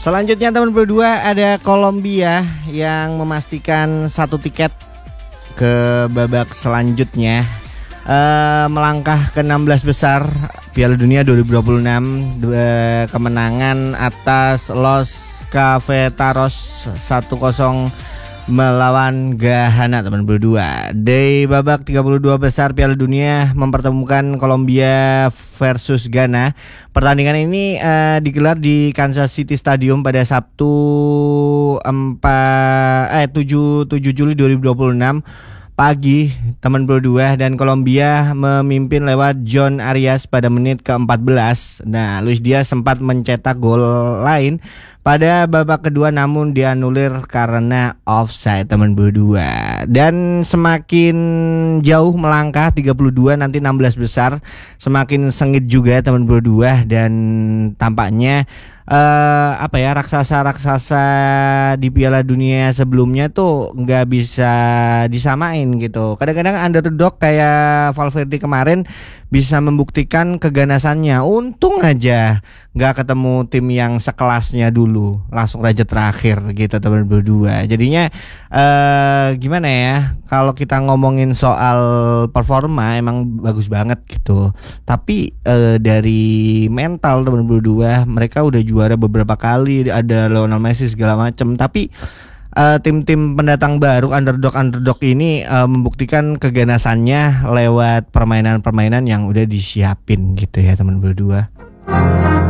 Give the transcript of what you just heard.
Selanjutnya teman berdua ada Kolombia yang memastikan 1 tiket ke babak selanjutnya, melangkah ke 16 besar Piala Dunia 2026, kemenangan atas Los Cafetaros 1-0 melawan Ghana teman berdua. Di babak 32 besar Piala Dunia mempertemukan Kolombia versus Ghana. Pertandingan ini digelar di Kansas City Stadium pada Sabtu 7 Juli 2026 pagi teman berdua, dan Kolombia memimpin lewat John Arias pada menit ke-14. Nah, Luis Diaz sempat mencetak gol lain pada babak kedua namun dianulir karena offside teman berdua. Dan semakin jauh melangkah 32 nanti 16 besar, semakin sengit juga teman berdua, dan tampaknya raksasa-raksasa di Piala Dunia sebelumnya tuh nggak bisa disamain gitu. Kadang-kadang underdog kayak Valverde kemarin bisa membuktikan keganasannya. Untung aja nggak ketemu tim yang sekelasnya dulu, langsung raja terakhir gitu teman berdua. Jadinya gimana ya, kalau kita ngomongin soal performa emang bagus banget gitu. Tapi dari mental teman berdua, mereka udah juara beberapa kali, ada Lionel Messi segala macam. Tapi tim-tim pendatang baru, underdog ini membuktikan keganasannya lewat permainan-permainan yang udah disiapin gitu ya teman berdua.